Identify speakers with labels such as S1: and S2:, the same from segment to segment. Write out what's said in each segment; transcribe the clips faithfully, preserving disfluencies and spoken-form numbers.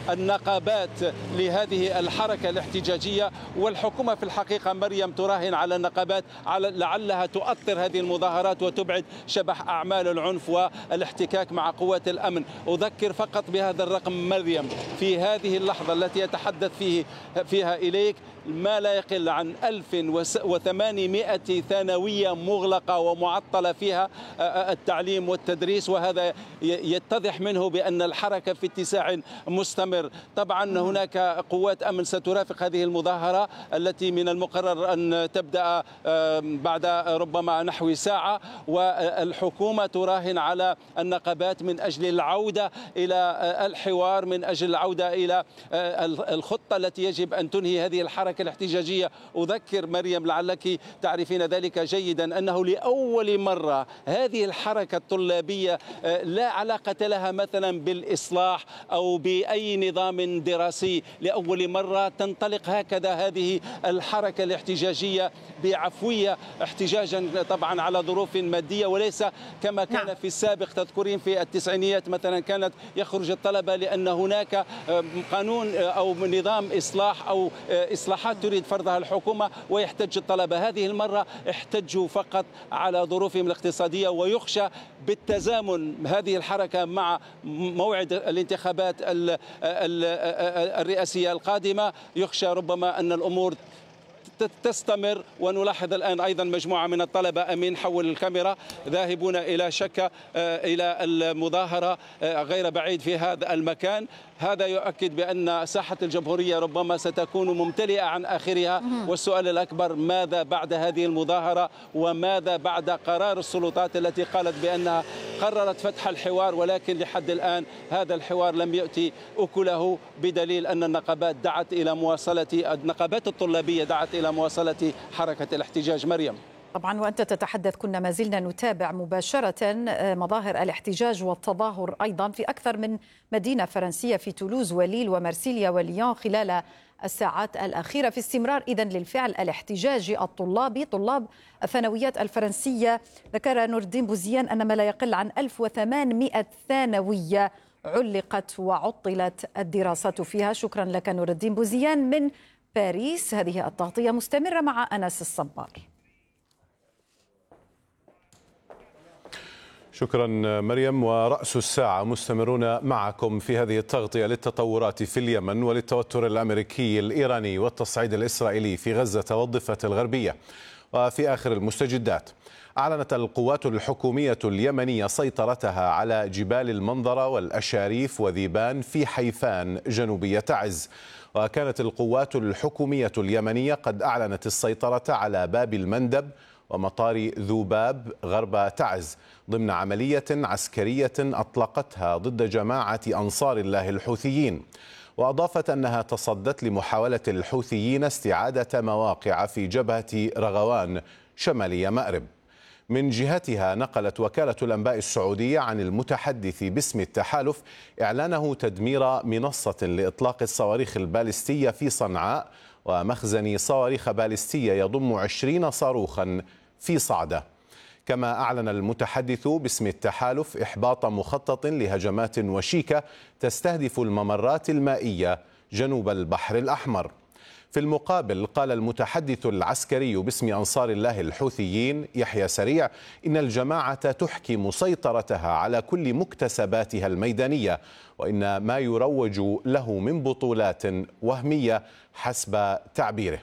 S1: النقابات لهذه الحركة الاحتجاجية. والحكومة في الحقيقة مريم تراهن على النقابات على لعلها تؤطر هذه المظاهرات وتبعد شبح أعمال العنف والاحتكاك مع قوات الأمن. أذكر فقط بهذا الرقم مريم، في هذه اللحظة التي يتحدث فيه فيها إليك ما لا يقل عن ألف وثمانمائة ثانوية مغلقة ومعطلة فيها التعليم والتدريس، وهذا يتضح منه بأن الحركة في اتساع مستمر. طبعا هناك قوات أمن سترافق هذه المظاهرة التي من المقرر أن تبدأ بعد ربما نحو ساعة، والحكومة تراهن على النقابات من أجل العودة إلى الحوار، من أجل العودة إلى الخطة التي يجب أن تنهي هذه الحركة الاحتجاجية. أذكر مريم لعلك تعرفين ذلك جيدا أنه لأول مرة هذه الحركة الطلابية لا علاقة لها مثلا بالإصلاح أو بأي نظام دراسي، لأول مرة تنطلق هكذا هذه الحركة الاحتجاجية بعفوية، احتجاجا طبعا على ظروف مادية وليس كما كان في السابق. تذكرين في التسعينيات مثلا كانت يخرج الطلبة لأن هناك قانون أو نظام إصلاح أو إصلاحات تريد فرضها الحكومة ويحتج الطلبة. هذه المرة احتجوا فقط على ظروفهم الاقتصادية، ويخشى بالتزامن هذه الحركة مع موعد الانتخابات الرئاسية القادمة، يخشى ربما أن الأمور تستمر. ونلاحظ الآن أيضا مجموعة من الطلبة، أمين حول الكاميرا، ذاهبون إلى شكا إلى المظاهرة غير بعيد في هذا المكان. هذا يؤكد بأن ساحة الجمهورية ربما ستكون ممتلئة عن آخرها، والسؤال الأكبر ماذا بعد هذه المظاهرة، وماذا بعد قرار السلطات التي قالت بأنها قررت فتح الحوار، ولكن لحد الآن هذا الحوار لم يؤتي أكله، بدليل أن النقابات دعت إلى مواصلة النقابات الطلابية دعت إلى مواصلة حركة الاحتجاج. مريم.
S2: طبعا وأنت تتحدث كنا ما زلنا نتابع مباشرة مظاهر الاحتجاج والتظاهر أيضا في أكثر من مدينة فرنسية، في تولوز وليل ومارسيليا وليون خلال الساعات الأخيرة، في استمرار إذن للفعل الاحتجاجي الطلابي. طلاب الثانويات الفرنسية ذكر نور الدين بوزيان أن ما لا يقل عن ألف وثمانمائة ثانوية علقت وعطلت الدراسات فيها. شكرا لك نور الدين بوزيان من باريس. هذه التغطية مستمرة مع أنس الصبار.
S3: شكرا مريم. ورأس الساعة مستمرون معكم في هذه التغطية للتطورات في اليمن وللتوتر الأمريكي الإيراني والتصعيد الإسرائيلي في غزة والضفة الغربية. وفي آخر المستجدات، أعلنت القوات الحكومية اليمنية سيطرتها على جبال المنظرة والأشاريف وذيبان في حيفان جنوبية تعز. وكانت القوات الحكومية اليمنية قد أعلنت السيطرة على باب المندب ومطار ذوباب غرب تعز ضمن عملية عسكرية أطلقتها ضد جماعة أنصار الله الحوثيين. وأضافت أنها تصدت لمحاولة الحوثيين استعادة مواقع في جبهة رغوان شمالي مأرب. من جهتها نقلت وكالة الأنباء السعودية عن المتحدث باسم التحالف إعلانه تدمير منصة لإطلاق الصواريخ البالستية في صنعاء ومخزن صواريخ بالستية يضم عشرين صاروخا في صعدة. كما أعلن المتحدث باسم التحالف إحباط مخطط لهجمات وشيكة تستهدف الممرات المائية جنوب البحر الأحمر. في المقابل قال المتحدث العسكري باسم أنصار الله الحوثيين يحيى سريع إن الجماعة تحكم سيطرتها على كل مكتسباتها الميدانية، وإن ما يروج له من بطولات وهمية حسب تعبيره.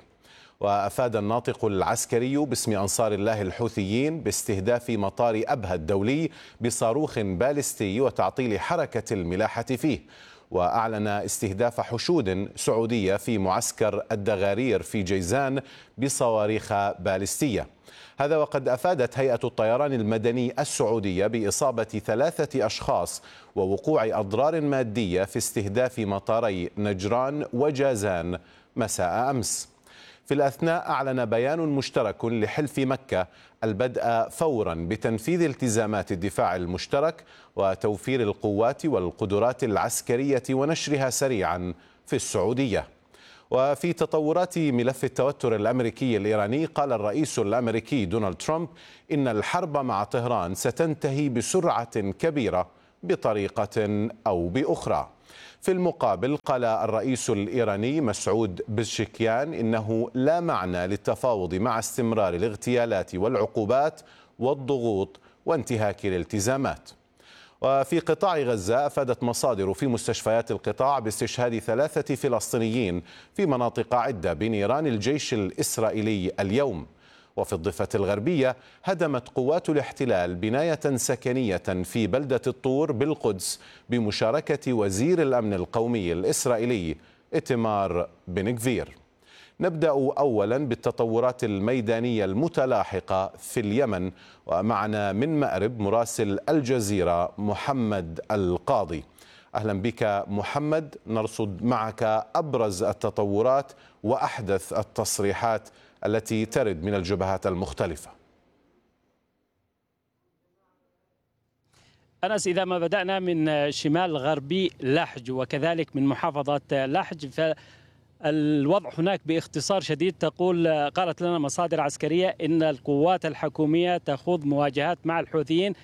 S3: وأفاد الناطق العسكري باسم أنصار الله الحوثيين باستهداف مطار أبها الدولي بصاروخ بالستي وتعطيل حركة الملاحة فيه. وأعلن استهداف حشود سعودية في معسكر الدغارير في جيزان بصواريخ بالستية. هذا وقد أفادت هيئة الطيران المدني السعودية بإصابة ثلاثة أشخاص ووقوع أضرار مادية في استهداف مطاري نجران وجازان مساء أمس. في الأثناء أعلن بيان مشترك لحلف مكة البدء فورا بتنفيذ التزامات الدفاع المشترك وتوفير القوات والقدرات العسكرية ونشرها سريعا في السعودية. وفي تطورات ملف التوتر الأمريكي الإيراني، قال الرئيس الأمريكي دونالد ترامب إن الحرب مع طهران ستنتهي بسرعة كبيرة بطريقة أو بأخرى. في المقابل قال الرئيس الإيراني مسعود بزشكيان إنه لا معنى للتفاوض مع استمرار الاغتيالات والعقوبات والضغوط وانتهاك الالتزامات. وفي قطاع غزة أفادت مصادر في مستشفيات القطاع باستشهاد ثلاثة فلسطينيين في مناطق عدة بنيران الجيش الإسرائيلي اليوم. وفي الضفة الغربية هدمت قوات الاحتلال بناية سكنية في بلدة الطور بالقدس بمشاركة وزير الأمن القومي الإسرائيلي إتمار بن غفير. نبدأ أولا بالتطورات الميدانية المتلاحقة في اليمن، ومعنا من مأرب مراسل الجزيرة محمد القاضي. أهلا بك محمد، نرصد معك أبرز التطورات وأحدث التصريحات التي ترد من الجبهات المختلفة.
S4: أنس، إذا ما بدأنا من شمال غربي لحج وكذلك من محافظة لحج، فالوضع هناك باختصار شديد تقول قالت لنا مصادر عسكرية إن القوات الحكومية تخوض مواجهات مع الحوثيين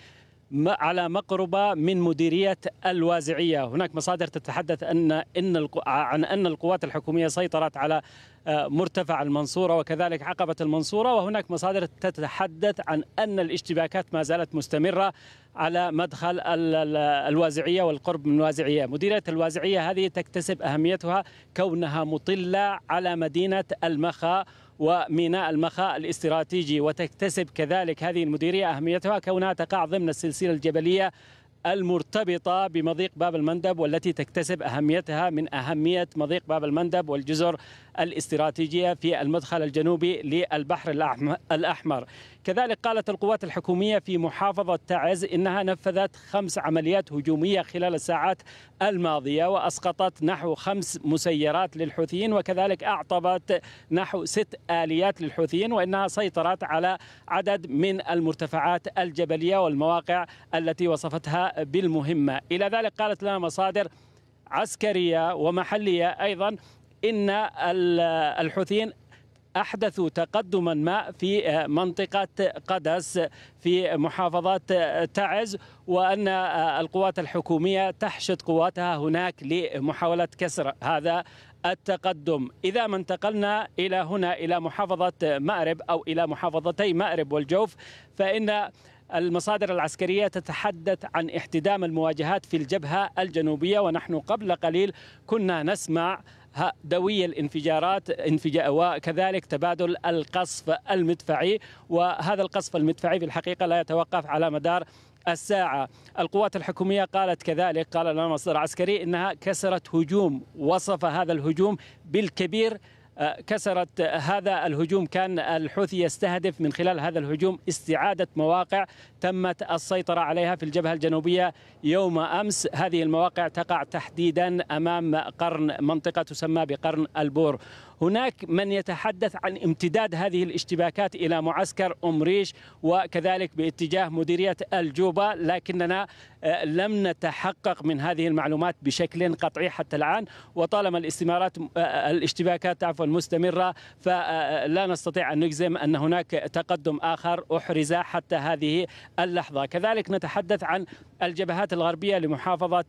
S4: على مقربة من مديرية الوازعية. هناك مصادر تتحدث أن إن عن أن القوات الحكومية سيطرت على مرتفع المنصورة وكذلك عقبة المنصورة، وهناك مصادر تتحدث عن أن الاشتباكات ما زالت مستمرة على مدخل الوازعية والقرب من الوازعية. مديرية الوازعية هذه تكتسب أهميتها كونها مطلة على مدينة المخا وميناء المخا الاستراتيجي، وتكتسب كذلك هذه المديرية أهميتها كونها تقع ضمن السلسلة الجبلية المرتبطة بمضيق باب المندب، والتي تكتسب أهميتها من أهمية مضيق باب المندب والجزر الاستراتيجية في المدخل الجنوبي للبحر الأحمر. كذلك قالت القوات الحكومية في محافظة تعز إنها نفذت خمس عمليات هجومية خلال الساعات الماضية، وأسقطت نحو خمس مسيرات للحوثيين، وكذلك أعطبت نحو ست آليات للحوثيين، وإنها سيطرت على عدد من المرتفعات الجبلية والمواقع التي وصفتها بالمهمة. إلى ذلك قالت لنا مصادر عسكرية ومحلية أيضا إن الحوثيين أحدثوا تقدما ما في منطقة قدس في محافظة تعز، وأن القوات الحكومية تحشد قواتها هناك لمحاولة كسر هذا التقدم. إذا ما انتقلنا إلى هنا إلى محافظة مأرب أو إلى محافظتي مأرب والجوف، فإن المصادر العسكرية تتحدث عن احتدام المواجهات في الجبهة الجنوبية، ونحن قبل قليل كنا نسمع دوي الانفجارات وكذلك تبادل القصف المدفعي، وهذا القصف المدفعي في الحقيقة لا يتوقف على مدار الساعة. القوات الحكومية قالت كذلك، قال لنا مصدر عسكري، إنها كسرت هجوم، وصف هذا الهجوم بالكبير. كسرت هذا الهجوم، كان الحوثي يستهدف من خلال هذا الهجوم استعادة مواقع تمت السيطرة عليها في الجبهة الجنوبية يوم أمس. هذه المواقع تقع تحديدا أمام قرن، منطقة تسمى بقرن البور. هناك من يتحدث عن امتداد هذه الاشتباكات إلى معسكر أم ريش وكذلك باتجاه مديرية الجوبة، لكننا لم نتحقق من هذه المعلومات بشكل قطعي حتى الآن، وطالما الاستمارات الاشتباكات عفوا مستمرة فلا نستطيع أن نجزم أن هناك تقدم آخر أحرز حتى هذه اللحظة. كذلك نتحدث عن الجبهات الغربية لمحافظة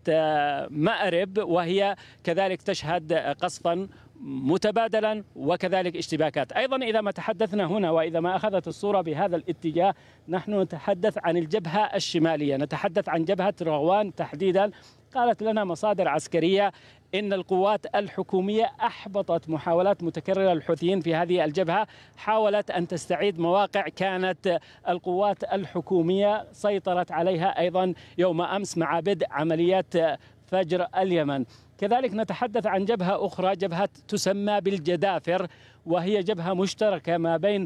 S4: مأرب، وهي كذلك تشهد قصفا متبادلا وكذلك اشتباكات. أيضا إذا ما تحدثنا هنا وإذا ما أخذت الصورة بهذا الاتجاه، نحن نتحدث عن الجبهة الشمالية، نتحدث عن جبهة رغوان تحديدا. قالت لنا مصادر عسكرية إن القوات الحكومية أحبطت محاولات متكررة للحوثيين في هذه الجبهة، حاولت أن تستعيد مواقع كانت القوات الحكومية سيطرت عليها أيضا يوم أمس مع بدء عمليات فجر اليمن. كذلك نتحدث عن جبهة أخرى، جبهة تسمى بالجدافر، وهي جبهة مشتركة ما بين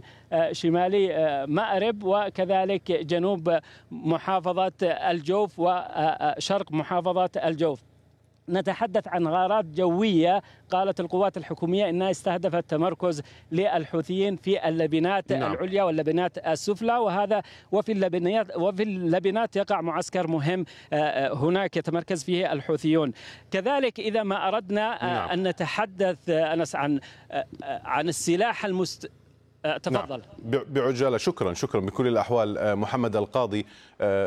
S4: شمالي مأرب وكذلك جنوب محافظة الجوف وشرق محافظة الجوف. نتحدث عن غارات جوية، قالت القوات الحكومية إنها استهدفت تمركز للحوثيين في اللبنات نعم. العليا واللبنات السفلى، وهذا وفي اللبنات وفي اللبنات يقع معسكر مهم هناك يتمركز فيه الحوثيون. كذلك إذا ما أردنا نعم. أن نتحدث أنس عن عن السلاح المست تفضل.
S3: نعم. بعجالة. شكرا شكرا بكل الأحوال محمد القاضي.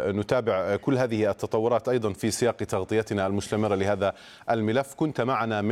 S3: نتابع كل هذه التطورات أيضا في سياق تغطيتنا المستمرة لهذا الملف. كنت معنا من